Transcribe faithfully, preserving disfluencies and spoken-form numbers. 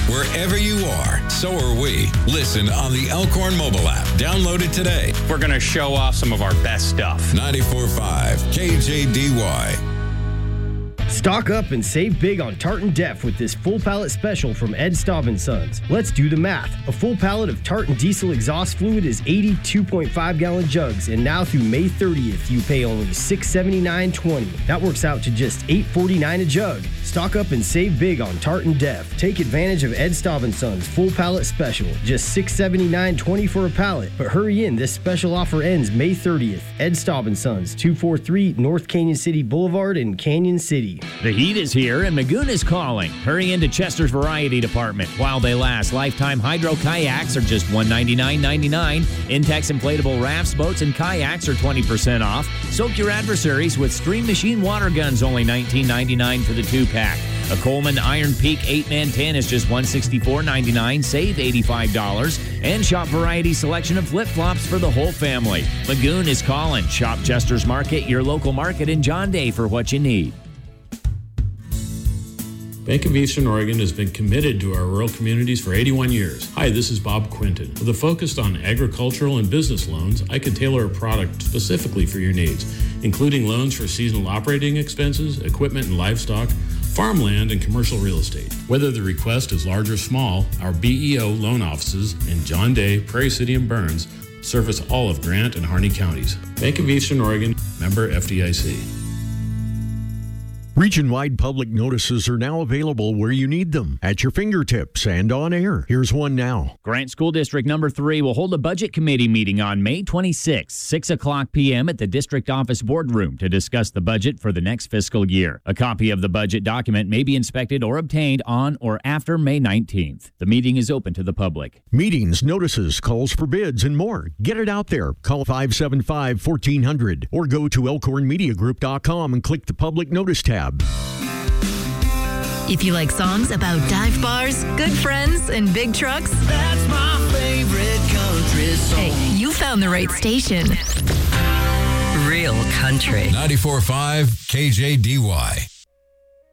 Wherever you are, so are we. Listen on the Elkhorn mobile app. Download it today. We're going to show off some of our best stuff. ninety-four point five K J D Y. Stock up and save big on Tartan Def with this full pallet special from Ed Staub and Sons. Let's do the math. A full pallet of Tartan diesel exhaust fluid is eighty-two point five gallon jugs, and now through May thirtieth, you pay only six seventy-nine twenty. That works out to just eight forty-nine a jug. Stock up and save big on Tartan Def. Take advantage of Ed Staub and Sons full pallet special, just six seventy-nine twenty for a pallet. But hurry in, this special offer ends May thirtieth. Ed Staub and Sons, two forty-three North Canyon City Boulevard in Canyon City. The heat is here and Magoon is calling. Hurry into Chester's Variety Department. While they last, Lifetime Hydro Kayaks are just one ninety-nine ninety-nine. Intex inflatable rafts, boats, and kayaks are twenty percent off. Soak your adversaries with Stream Machine water guns, only nineteen ninety-nine for the two-pack. A Coleman Iron Peak eight man ten is just one sixty-four ninety-nine. Save eighty-five dollars. And shop Variety selection of flip-flops for the whole family. Magoon is calling. Shop Chester's Market, your local market in John Day, for what you need. Bank of Eastern Oregon has been committed to our rural communities for eighty-one years. Hi, this is Bob Quinton. With a focus on agricultural and business loans, I can tailor a product specifically for your needs, including loans for seasonal operating expenses, equipment and livestock, farmland, and commercial real estate. Whether the request is large or small, our B E O loan offices in John Day, Prairie City, and Burns service all of Grant and Harney counties. Bank of Eastern Oregon, member F D I C. Region-wide public notices are now available where you need them, at your fingertips and on air. Here's one now. Grant School District Number three will hold a Budget Committee meeting on May twenty-sixth, six o'clock p.m. at the District Office Boardroom to discuss the budget for the next fiscal year. A copy of the budget document may be inspected or obtained on or after May nineteenth. The meeting is open to the public. Meetings, notices, calls for bids, and more. Get it out there. Call five seven five, one four zero zero or go to elkhorn media group dot com and click the Public Notice tab. If you like songs about dive bars, good friends, and big trucks, that's my favorite country song. Hey, you found the right station. Real country. ninety-four point five K J D Y.